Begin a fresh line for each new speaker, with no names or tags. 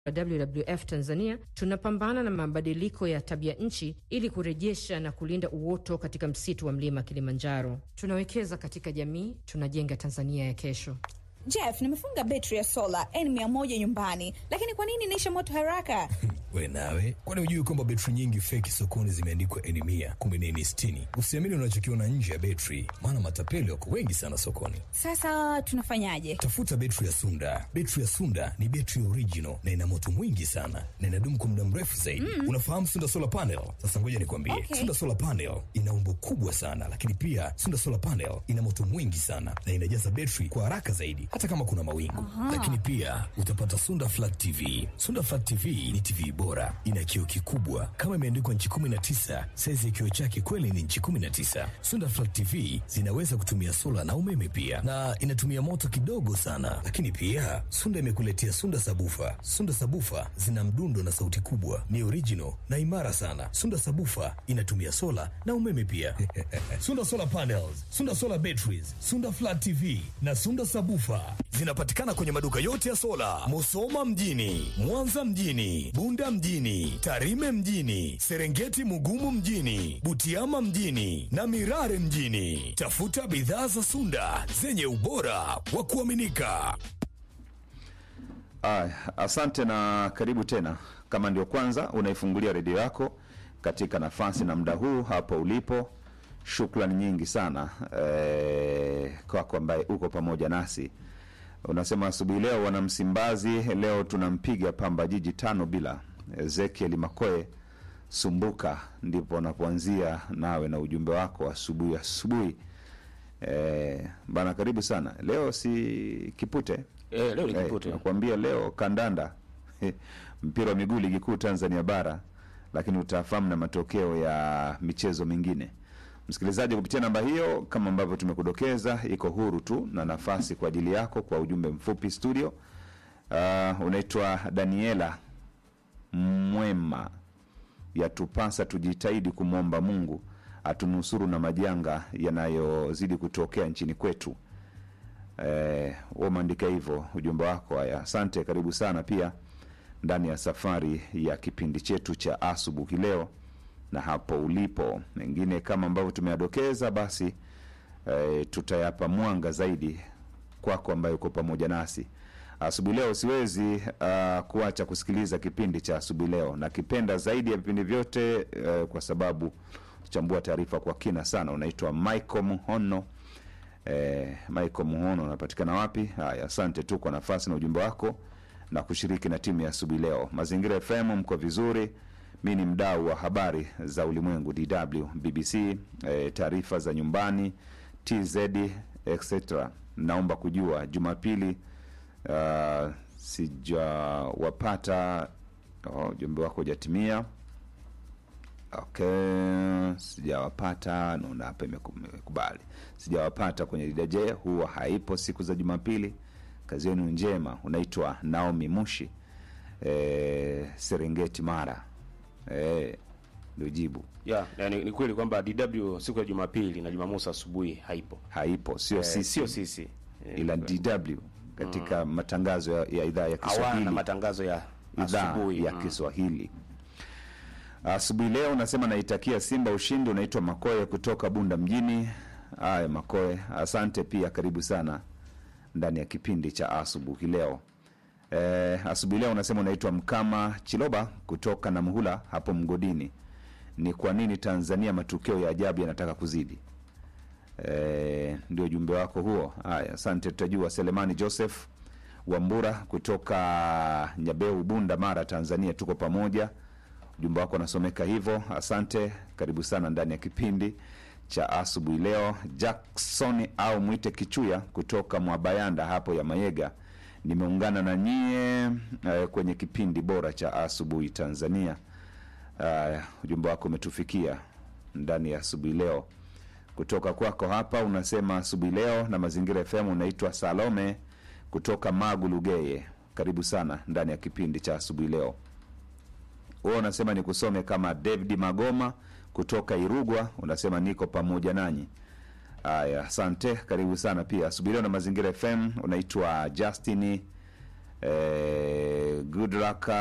WWF Tanzania tunapambana na mabadiliko ya tabia nchi ili kurejesha na kulinda uoto katika msitu wa mlima Kilimanjaro. Tunawekeza katika jamii, tunajenga Tanzania ya kesho.
Jeff, nimefunga betri ya sola N100 nyumbani, lakini kwa nini inaisha moto haraka?
We nawe, kwani hujui kwamba betri nyingi feki sokoni zimeandikwa N100 kumbe ni N60? Usiamini unachokiona nje ya betri, maana matapeli wako wengi sana sokoni.
Sasa tunafanyaje?
Tafuta betri ya Sunda. Betri ya Sunda ni betri original na ina moto mwingi sana na inadumu kwa muda mrefu zaidi. Unafahamu Sunda Solar Panel? Sasa ngoja nikwambie.
Okay.
Sunda Solar Panel ina umbo kubwa sana, lakini pia Sunda Solar Panel ina moto mwingi sana na inajaza betri kwa haraka zaidi hata kama kuna mawingu. Lakini pia utapata Sunda Flat TV. Sunda Flat TV ni TV bora, ina kioo kikubwa kama imeandikwa nchi 19. Saizi ya kioo chake kweli ni nchi 19. Sunda Flat TV zinaweza kutumia sola na umeme pia, na inatumia moto kidogo sana. Lakini pia Sunda imekuletea Sunda Sabufa. Sunda Sabufa zina mdundo na sauti kubwa, ni original na imara sana. Sunda Sabufa inatumia sola na umeme pia. Sunda Solar Panels, Sunda Solar Batteries, Sunda Flat TV na Sunda Sabufa zinapatikana kwenye maduka yote ya sola, Musoma mjini, Mwanza mjini, Bunda mjini, Tarime mjini, Serengeti Mugumu mjini, Butiama mjini na Mirare mjini. Tafuta bidhaa za Sunda zenye ubora wa kuaminika.
Asante na karibu tena. Kama ndio kwanza unaifungulia redio yako katika nafasi na muda huu hapo ulipo, shukrani nyingi sana kwako ambaye uko pamoja nasi. Unasema asubuhi leo wana Msimbazi, leo tunampiga Pamba Jiji 5-0. Ezekiel Makoe Sumbuka, ndipo unapoanzia nawe na ujumbe wako asubuhi. Bana, karibu sana. Leo si kipute.
Leo ni kipute.
Nakwambia leo kandanda. Mpira wa miguu ligi kuu Tanzania bara, lakini utafahamu na matokeo ya michezo mingine. Msikilizaji, kupitia namba hiyo kama ambavyo tumekudokeza, iko huru tu na nafasi kwa ajili yako kwa ujumbe mfupi studio. Unaitwa Daniela Mwema. Yatupasa tujitahidi kumwomba Mungu atunusuru na majanga yanayozidi kutokea nchini kwetu. Umeandika hivyo ujumbe wako. Haya, asante, karibu sana pia ndani ya safari ya kipindi chetu cha asubuhi leo. Na hapo ulipo, mengine kama ambavyo tumeadokeza, basi tutayapa mwanga zaidi kwako ambaye uko pamoja nasi asubuhi leo. Siwezi kuacha kusikiliza kipindi cha asubuhi leo, na kipenda zaidi ya vipindi vyote kwa sababu chambua taarifa kwa kina sana. Unaitwa Michael Muhono. Michael Muhono, unapatikana wapi? Haya, asante tu kwa nafasi na ujumbe wako na kushiriki na timu ya asubuhi leo. Mazingira FM mko vizuri. Mimi ni mdau wa habari za ulimwengu, DW, BBC, taarifa za nyumbani, TZ, etc. Naomba kujua Jumapili sijawapata. Ujumbe wako hujatimia. Okay, sijawapata. Naona hapa imekubali. Sijawapata kwenye DJ, huwa haipo siku za Jumapili. Kazi yenu njema. Unaitwa Naomi Mushi, Serengeti Mara. Ndio jibu.
Ni kweli kwamba DW siku ya Jumapili na Jumamosi asubuhi haipo.
Sio sisi. Ila DW katika matangazo ya idhaa ya Kiswahili.
Hawana matangazo ya asubuhi
ya Kiswahili. Asubuhi leo unasema naitakia Simba ushindi. Unaitwa Makoe kutoka Bunda mjini. Haya Makoe, asante pia, karibu sana ndani ya kipindi cha asubuhi leo. Asubuhi leo unasema unaitwa Mkama Chiloba kutoka Namuhula hapo Mgodini. Ni kwa nini Tanzania matukio ya ajabu yanataka kuzidi? Ndio jumbe wako huo. Haya, asante, tutajua. Selemani Joseph Wambura kutoka Nyabeu Bunda Mara Tanzania, tuko pamoja. Jumbe wako nasomeka hivyo. Asante, karibu sana ndani ya kipindi cha asubuhi leo. Jackson au Mwite Kichuya kutoka Mwabayanda hapo ya Mayega. Nimeungana na nyie kwenye kipindi bora cha asubuhi Tanzania. Ujumbe wako umetufikia ndani ya asubuhi leo. Kutoka kwako hapa unasema asubuhi leo na Mazingira FM. Unaitwa Salome kutoka Magu Lugeye. Karibu sana ndani ya kipindi cha asubuhi leo. Wewe unasema nikusome kama David Magoma kutoka Irugwa. Unasema niko pamoja nanyi. Haya, asante, karibu sana pia asubuhi leo na Mazingira FM. Unaitwa Justin Good luck